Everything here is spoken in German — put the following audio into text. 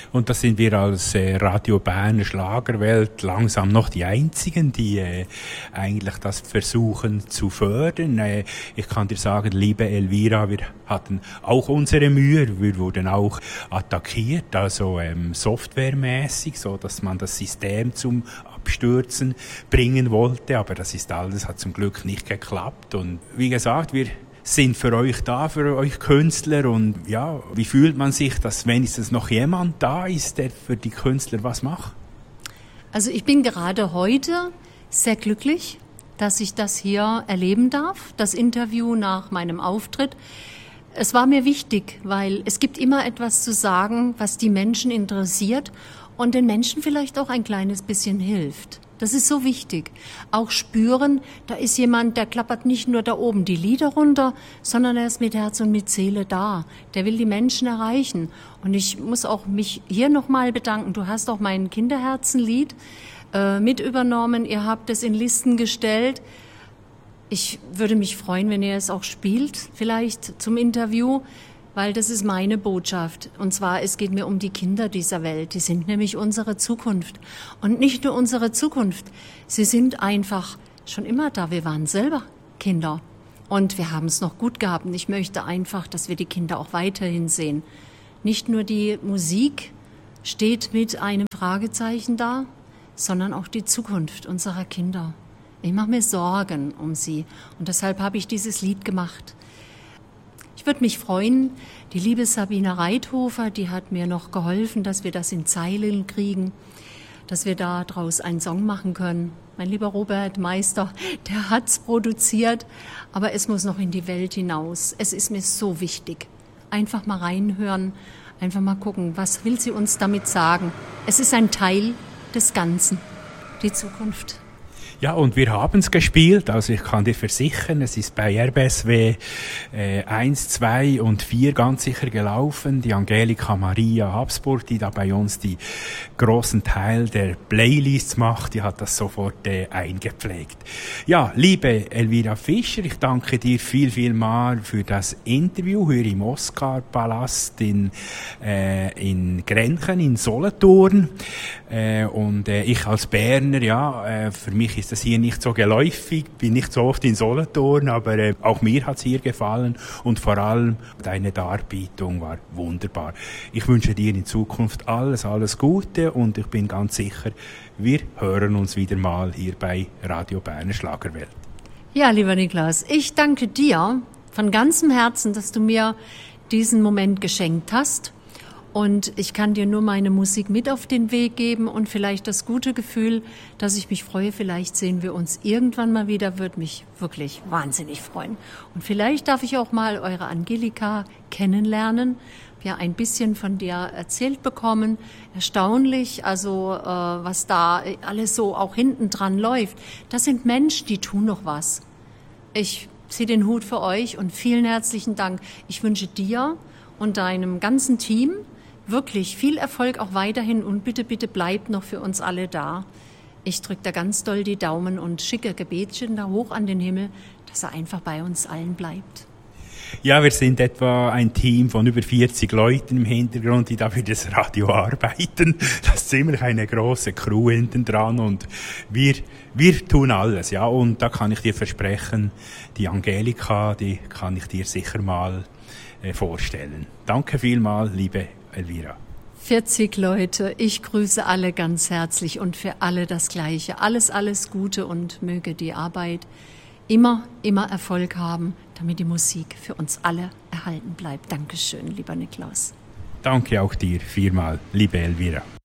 Und da sind wir als Radio Berner Schlagerwelt langsam noch die Einzigen, die eigentlich das versuchen zu fördern. Ich kann dir sagen, liebe Elvira, wir hatten auch unsere Mühe. Wir wurden auch attackiert, also softwaremäßig, so dass man das System zum Abstürzen bringen wollte. Aber das ist alles, hat zum Glück nicht geklappt. Und wie gesagt, wir sind für euch da, für euch Künstler. Und ja, wie fühlt man sich, dass wenigstens noch jemand da ist, der für die Künstler was macht? Also ich bin gerade heute sehr glücklich, dass ich das hier erleben darf, das Interview nach meinem Auftritt. Es war mir wichtig, weil es gibt immer etwas zu sagen, was die Menschen interessiert und den Menschen vielleicht auch ein kleines bisschen hilft. Das ist so wichtig. Auch spüren, da ist jemand, der klappert nicht nur da oben die Lieder runter, sondern er ist mit Herz und mit Seele da. Der will die Menschen erreichen. Und ich muss auch mich hier nochmal bedanken. Du hast auch mein Kinderherzenlied mit übernommen. Ihr habt es in Listen gestellt. Ich würde mich freuen, wenn ihr es auch spielt, vielleicht zum Interview, weil das ist meine Botschaft. Und zwar, es geht mir um die Kinder dieser Welt. Die sind nämlich unsere Zukunft. Und nicht nur unsere Zukunft. Sie sind einfach schon immer da. Wir waren selber Kinder. Und wir haben es noch gut gehabt. Und ich möchte einfach, dass wir die Kinder auch weiterhin sehen. Nicht nur die Musik steht mit einem Fragezeichen da, sondern auch die Zukunft unserer Kinder. Ich mache mir Sorgen um sie. Und deshalb habe ich dieses Lied gemacht. Ich würde mich freuen, die liebe Sabine Reithofer, die hat mir noch geholfen, dass wir das in Zeilen kriegen, dass wir da draus einen Song machen können. Mein lieber Robert Meister, der hat's produziert, aber es muss noch in die Welt hinaus. Es ist mir so wichtig. Einfach mal reinhören, einfach mal gucken, was will sie uns damit sagen. Es ist ein Teil des Ganzen, die Zukunft. Ja, und wir haben es gespielt, also ich kann dir versichern, es ist bei RBSW 1, 2 und 4 ganz sicher gelaufen. Die Angelika Maria Habsburg, die da bei uns die großen Teil der Playlists macht, die hat das sofort eingepflegt. Ja, liebe Elvira Fischer, ich danke dir viel mal für das Interview hier im Oscar-Palast in Grenchen, in Solothurn. Und ich als Berner, ja, für mich ist das hier nicht so geläufig, bin nicht so oft in Solothurn, aber auch mir hat's hier gefallen und vor allem deine Darbietung war wunderbar. Ich wünsche dir in Zukunft alles Gute und ich bin ganz sicher, wir hören uns wieder mal hier bei Radio Berner Schlagerwelt. Ja, lieber Niklas, ich danke dir von ganzem Herzen, dass du mir diesen Moment geschenkt hast. Und ich kann dir nur meine Musik mit auf den Weg geben und vielleicht das gute Gefühl, dass ich mich freue, vielleicht sehen wir uns irgendwann mal wieder, würde mich wirklich wahnsinnig freuen. Und vielleicht darf ich auch mal eure Angelika kennenlernen, ja ein bisschen von dir erzählt bekommen. Erstaunlich, also was da alles so auch hinten dran läuft. Das sind Menschen, die tun noch was. Ich ziehe den Hut für euch und vielen herzlichen Dank. Ich wünsche dir und deinem ganzen Team wirklich viel Erfolg auch weiterhin und bitte bleibt noch für uns alle da. Ich drücke da ganz doll die Daumen und schicke Gebetchen da hoch an den Himmel, dass er einfach bei uns allen bleibt. Ja, wir sind etwa ein Team von über 40 Leuten im Hintergrund, die da für das Radio arbeiten. Das ist ziemlich eine große Crew hinten dran und wir tun alles, ja. Und da kann ich dir versprechen, die Angelika, die kann ich dir sicher mal vorstellen. Danke vielmals, liebe Elvira. 40 Leute, ich grüße alle ganz herzlich und für alle das Gleiche. Alles Gute und möge die Arbeit immer Erfolg haben, damit die Musik für uns alle erhalten bleibt. Dankeschön, lieber Niklas. Danke auch dir vielmal, liebe Elvira.